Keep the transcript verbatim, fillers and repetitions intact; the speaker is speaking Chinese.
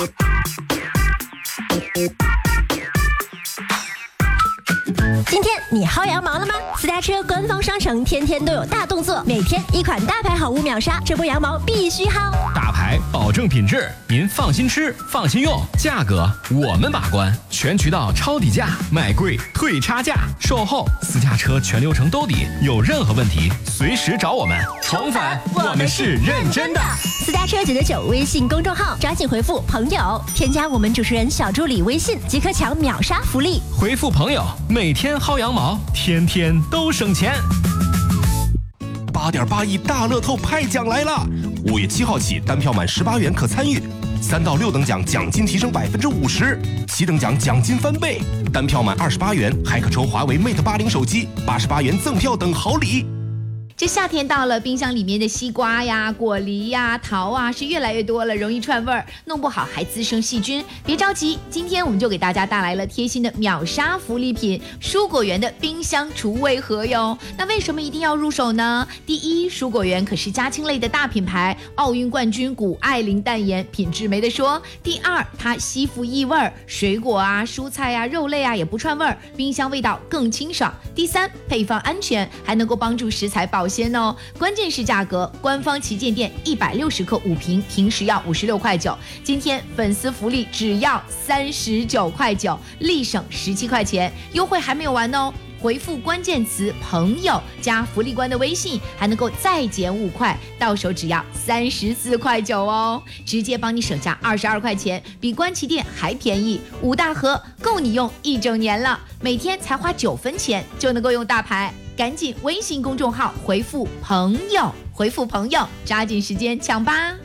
今天你薅羊毛了吗？私家车官方商城天天都有大动作，每天一款大牌好物秒杀，这波羊毛必须薅。 大牌保证品质，您放心吃，放心用，价格我们把关，全渠道抄底价，买贵退差价，售后私家车全流程兜底，有任何问题随时找我们。重返，我们是认真的。 私家车九九九微信公众号，抓紧回复朋友，添加我们主持人小助理微信，即可抢秒杀福利。 回复朋友，每天薅羊毛，天天都省钱。 八点八亿大乐透派奖来了！五月七号起，单票满十八元可参与，三到六等奖奖金提升百分之五十，七等奖奖金翻倍，单票满二十八元还可抽华为 Mate 八零手机，八十八元赠票等好礼。 这夏天到了，冰箱里面的西瓜呀、果梨呀、桃啊是越来越多了，容易串味儿，弄不好还滋生细菌。别着急，今天我们就给大家带来了贴心的秒杀福利品——蔬果园的冰箱除味盒哟。那为什么一定要入手呢？第一，蔬果园可是家禽类的大品牌，奥运冠军谷爱凌淡盐，品质没得说。第二，它吸附异味儿，水果啊、蔬菜啊、肉类啊也不串味儿，冰箱味道更清爽。第三，配方安全，还能够帮助食材保鲜哦，关键是价格，官方旗舰店一百六十克五瓶，平时要五十六块九，今天粉丝福利只要三十九块九，立省十七块钱，优惠还没有完哦。回复关键词朋友加福利官的微信，还能够再减五块，到手只要三十四块九哦，直接帮你省下二十二块钱，比官旗店还便宜，五大盒够你用一整年了，每天才花九分钱就能够用大牌，赶紧微信公众号回复朋友，回复朋友，抓紧时间抢吧。